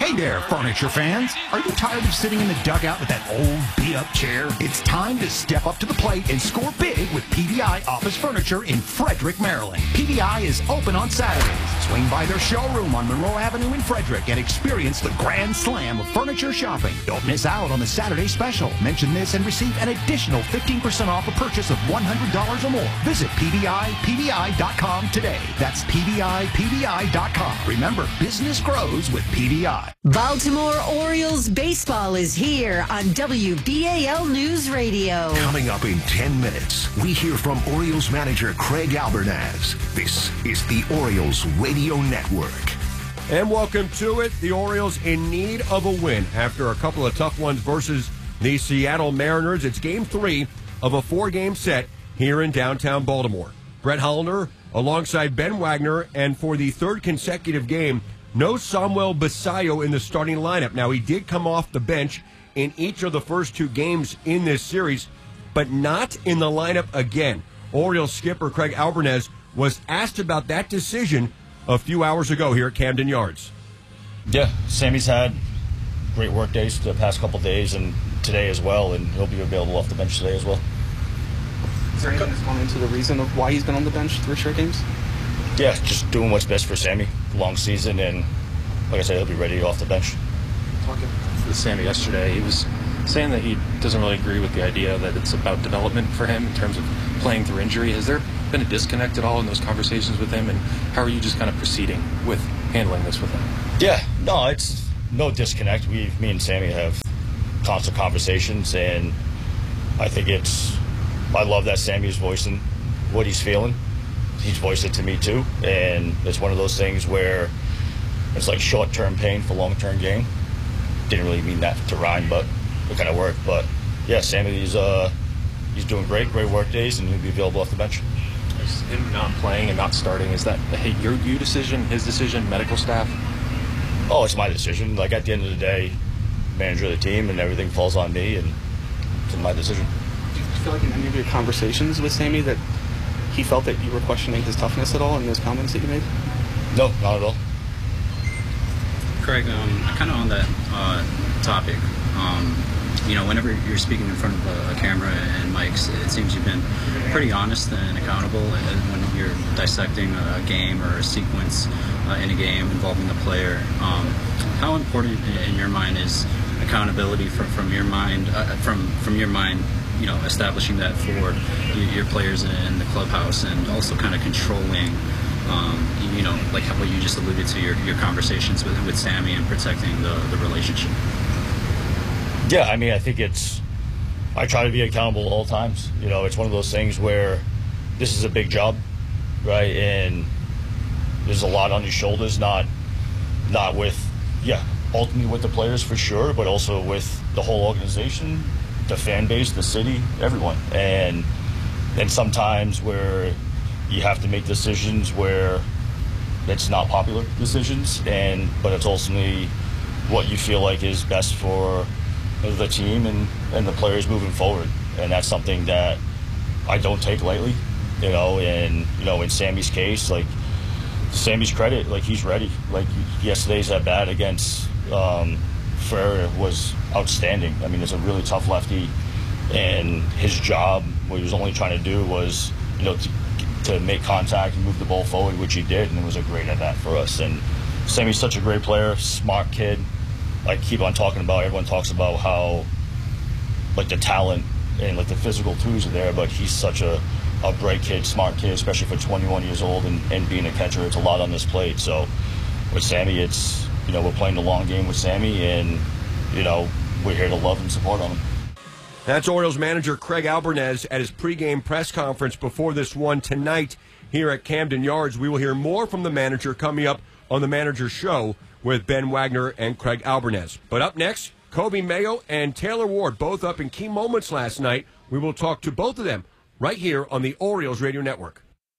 Hey there, furniture fans. Are you tired of sitting in the dugout with that old beat-up chair? It's time to step up to the plate and score big with P V I Office Furniture in Frederick, Maryland. P V I is open on Saturdays. Swing by their showroom on Monroe Avenue in Frederick and experience the grand slam of furniture shopping. Don't miss out on the Saturday special. Mention this and receive an additional fifteen percent off a purchase of one hundred dollars or more. Visit P V I P V I dot com today. That's P V I P V I dot com. Remember, business grows with P V I. Baltimore Orioles baseball is here on W B A L News Radio. Coming up in ten minutes, we hear from Orioles manager Craig Albernaz. This is the Orioles Radio Network. And welcome to it. The Orioles in need of a win after a couple of tough ones versus the Seattle Mariners. It's game three of a four-game set here in downtown Baltimore. Brett Hollander alongside Ben Wagner, and for the third consecutive game, no Samuel Basallo in the starting lineup. Now, he did come off the bench in each of the first two games in this series, but not in the lineup again. Orioles skipper Craig Albernaz was asked about that decision a few hours ago here at Camden Yards. Yeah, Sammy's had great work days the past couple days and today as well, and he'll be available off the bench today as well. Is there anything that's gone into the reason of why he's been on the bench three straight games? Yeah, just doing what's best for Sammy. Long season, and like I said, he'll be ready off the bench. Talking with Sammy yesterday, he was saying that he doesn't really agree with the idea that it's about development for him in terms of playing through injury. Has there been a disconnect at all in those conversations with him, and how are you just kind of proceeding with handling this with him? Yeah, no, it's no disconnect. We, me and Sammy have constant conversations, and I think it's, I love that Sammy's voicing what he's feeling. He's voiced it to me too, and it's one of those things where it's like short-term pain for long-term gain. Didn't really mean that to rhyme, but it kind of worked. But yeah, Sammy, he's uh, he's doing great, great work days, and he'll be available off the bench. Is him not playing and not starting, is that hey, your you decision, his decision, medical staff? Oh, it's my decision. Like at the end of the day, manager of the team, and everything falls on me, and it's my decision. Do you feel like in any of your conversations with Sammy that he felt that you were questioning his toughness at all in those comments that you made? No, not at all. Craig, um, kind of on that uh, topic, um, you know, whenever you're speaking in front of a, a camera and mics, it seems you've been pretty honest and accountable when you're dissecting a game or a sequence uh, in a game involving the player. Um, how important in your mind is accountability from, from your mind, uh, from from your mind, you know, establishing that for your players in the clubhouse, and also kind of controlling, um, you know, like what you just alluded to, your, your conversations with with Sammy and protecting the, the relationship? Yeah, I mean, I think it's, I try to be accountable at all times. You know, it's one of those things where this is a big job, right? And there's a lot on your shoulders, not, not with, yeah, ultimately with the players for sure, but also with the whole organization, the fan base, the city, everyone. And then sometimes where you have to make decisions where it's not popular decisions, and but it's ultimately what you feel like is best for the team and, and the players moving forward. And that's something that I don't take lightly, you know. And you know, in Sammy's case, like Sammy's credit, like he's ready. Like yesterday's at bat against um, Ferreira was outstanding. I mean, it's a really tough lefty, and his job, what he was only trying to do was, you know, to, to make contact and move the ball forward, which he did, and it was a great at bat for us. And Sammy's such a great player, smart kid. I keep on talking about, everyone talks about how, like, the talent and, like, the physical tools are there, but he's such a, a bright kid, smart kid, especially for twenty-one years old and, and being a catcher. It's a lot on this plate. So with Sammy, it's, you know, we're playing the long game with Sammy, and, you know, we're here to love and support him. That's Orioles manager Craig Albernaz at his pregame press conference before this one tonight here at Camden Yards. We will hear more from the manager coming up on the Manager Show with Ben Wagner and Craig Albernaz. But up next, Kobe Mayo and Taylor Ward, both up in key moments last night. We will talk to both of them right here on the Orioles Radio Network.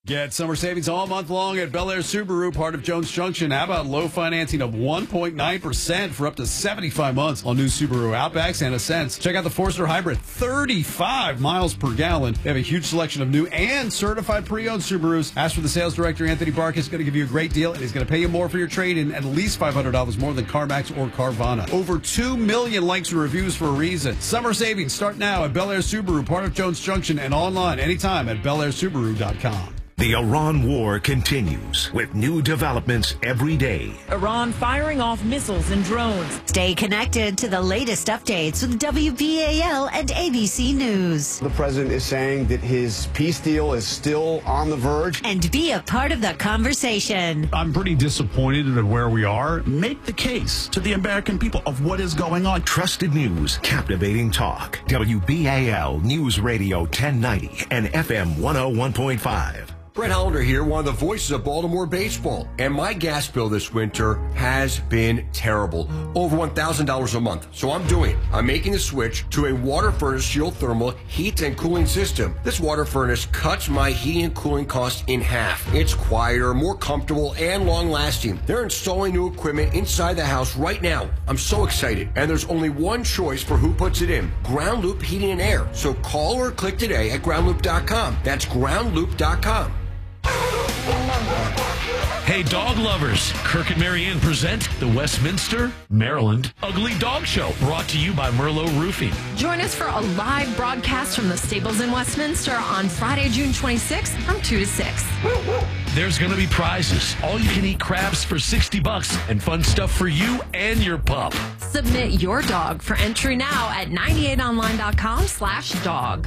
Get summer savings all month long at Bel Air Subaru, part of Jones Junction. How about low financing of one point nine percent for up to seventy-five months on new Subaru Outbacks and Ascents? Check out the Forester Hybrid, thirty-five miles per gallon. They have a huge selection of new and certified pre-owned Subarus. Ask for the sales director, Anthony Bark. He's going to give you a great deal, and he's going to pay you more for your trade-in, at least five hundred dollars more than CarMax or Carvana. Over two million likes and reviews for a reason. Summer savings start now at Bel Air Subaru, part of Jones Junction, and online anytime at bel air subaru dot com. The Iran war continues with new developments every day. Iran firing off missiles and drones. Stay connected to the latest updates with W B A L and A B C News. The president is saying that his peace deal is still on the verge. And be a part of the conversation. I'm pretty disappointed at where we are. Make the case to the American people of what is going on. Trusted news, captivating talk. W B A L News Radio ten ninety and F M one oh one point five. Brett Hollander here, one of the voices of Baltimore baseball. And my gas bill this winter has been terrible. Over one thousand dollars a month. So I'm doing it. I'm making the switch to a water furnace geothermal heat and cooling system. This water furnace cuts my heating and cooling costs in half. It's quieter, more comfortable, and long-lasting. They're installing new equipment inside the house right now. I'm so excited. And there's only one choice for who puts it in. Ground Loop Heating and Air. So call or click today at ground loop dot com. That's ground loop dot com. Hey, dog lovers, Kirk and Marianne present the Westminster, Maryland Ugly Dog Show, brought to you by Merlot Roofing. Join us for a live broadcast from the stables in Westminster on Friday, June twenty-sixth from two to six. There's going to be prizes, all-you-can-eat crabs for sixty bucks, and fun stuff for you and your pup. Submit your dog for entry now at ninety-eight online dot com slash dog.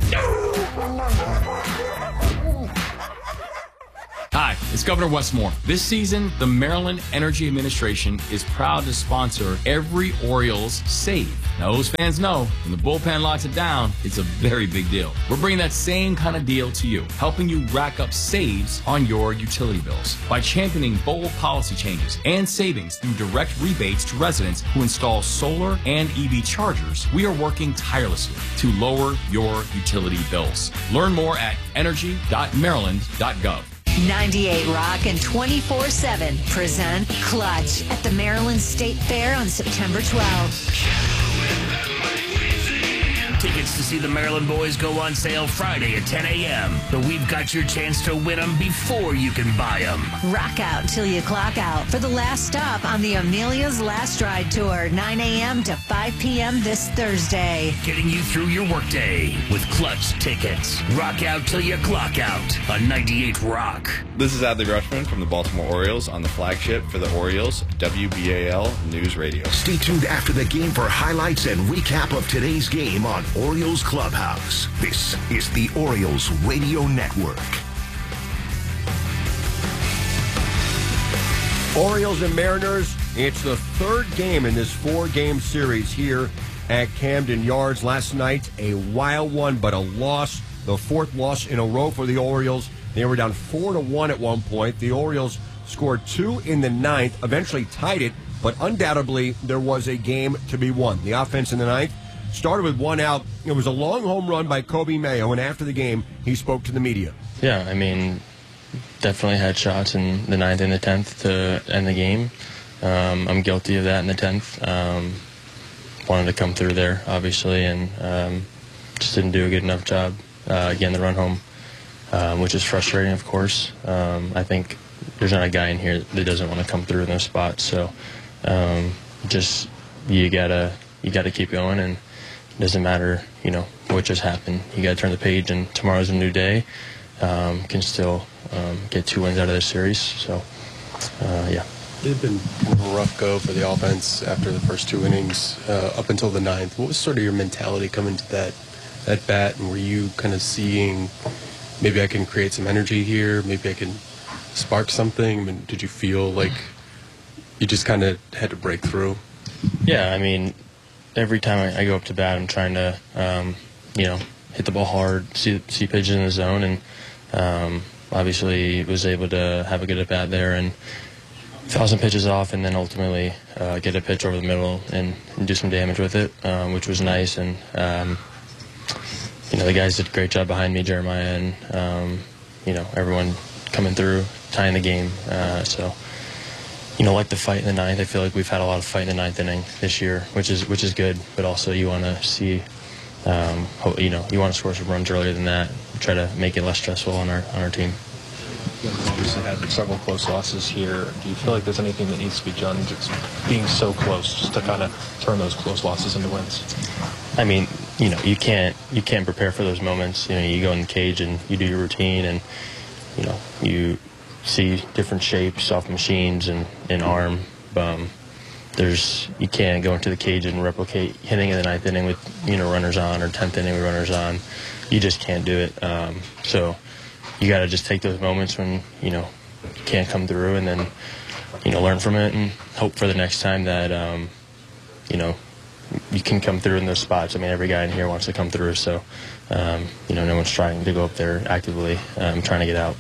Hi, it's Governor Westmore. This season, the Maryland Energy Administration is proud to sponsor every Orioles save. Now, those fans know when the bullpen locks it down, it's a very big deal. We're bringing that same kind of deal to you, helping you rack up saves on your utility bills by championing bold policy changes and savings through direct rebates to residents who install solar and E V chargers. We are working tirelessly to lower your utility bills. Learn more at energy dot maryland dot gov. ninety-eight Rock and twenty-four seven present Clutch at the Maryland State Fair on September twelfth. Tickets to see the Maryland boys go on sale Friday at ten a.m. But we've got your chance to win them before you can buy them. Rock out till you clock out for the last stop on the Amelia's Last Ride Tour, nine a.m. to five p.m. this Thursday. Getting you through your workday with Clutch tickets. Rock out till you clock out on ninety-eight Rock. This is Adley Rushman from the Baltimore Orioles on the flagship for the Orioles, W B A L News Radio. Stay tuned after the game for highlights and recap of today's game on Orioles Clubhouse. This is the Orioles Radio Network. Orioles and Mariners, it's the third game in this four-game series here at Camden Yards. Last night, a wild one, but a loss. The fourth loss in a row for the Orioles. They were down four to one at one point. The Orioles scored two in the ninth, eventually tied it, but undoubtedly there was a game to be won. The offense in the ninth started with one out. It was a long home run by Kobe Mayo, and after the game, he spoke to the media. Yeah, I mean, definitely had shots in the ninth and the tenth to end the game. Um, I'm guilty of that in the tenth. Um, wanted to come through there, obviously, and um, just didn't do a good enough job uh, getting the run home, um, which is frustrating, of course. Um, I think there's not a guy in here that doesn't want to come through in those spots. So um, just you gotta you gotta keep going, and it doesn't matter, you know, what just happened. You got to turn the page, and tomorrow's a new day. Um, can still um, get two wins out of this series. So, uh, yeah. It had been a rough go for the offense after the first two innings uh, up until the ninth. What was sort of your mentality coming to that, that bat, and were you kind of seeing maybe I can create some energy here, maybe I can spark something? I mean, did you feel like you just kind of had to break through? Yeah, I mean, every time I, I go up to bat, I'm trying to, um, you know, hit the ball hard, see see pitches in the zone, and um, obviously was able to have a good at bat there and foul some pitches off, and then ultimately uh, get a pitch over the middle and, and do some damage with it, um, which was nice. And um, you know, the guys did a great job behind me, Jeremiah, and um, you know, everyone coming through, tying the game. Uh, so, you know, like the fight in the ninth, I feel like we've had a lot of fight in the ninth inning this year, which is which is good. But also, you want to see, um, you know, you want to score some runs earlier than that, try to make it less stressful on our on our team. You guys obviously had several close losses here. Do you feel like there's anything that needs to be done, just being so close, just to kind of turn those close losses into wins? I mean, you know, you can't you can't prepare for those moments. You know, you go in the cage and you do your routine, and you know, you see different shapes off machines and, and arm. Um, there's you can't go into the cage and replicate hitting in the ninth inning with you know runners on or tenth inning with runners on. You just can't do it. Um, so you got to just take those moments when you know you can't come through, and then you know learn from it and hope for the next time that um, you know. you can come through in those spots. I mean, every guy in here wants to come through, so, um, you know, no one's trying to go up there actively um, trying to get out.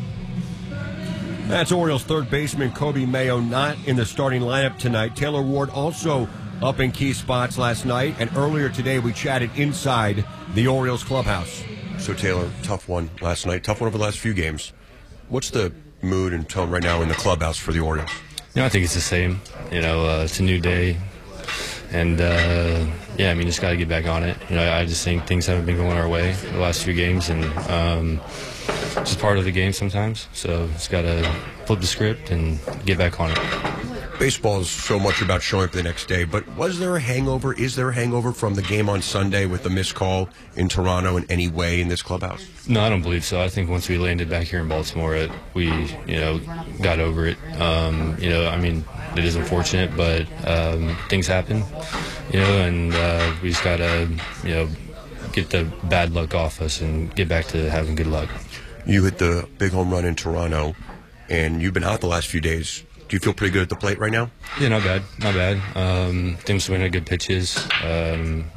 That's Orioles third baseman Kobe Mayo not in the starting lineup tonight. Taylor Ward also up in key spots last night, and earlier today we chatted inside the Orioles clubhouse. So, Taylor, tough one last night, tough one over the last few games. What's the mood and tone right now in the clubhouse for the Orioles? You know, I think it's the same. You know, uh, it's a new day. And, uh, yeah, I mean, just got to get back on it. You know, I just think things haven't been going our way the last few games, and um, it's just part of the game sometimes. So just got to flip the script and get back on it. Baseball is so much about showing up the next day, but was there a hangover? Is there a hangover from the game on Sunday with the missed call in Toronto in any way in this clubhouse? No, I don't believe so. I think once we landed back here in Baltimore, it, we, you know, got over it. Um, you know, I mean, it is unfortunate, but um, things happen, you know, and uh, we just got to, you know, get the bad luck off us and get back to having good luck. You hit the big home run in Toronto, and you've been out the last few days. Do you feel pretty good at the plate right now? Yeah, not bad, not bad. Um, things swinging at good pitches. Um,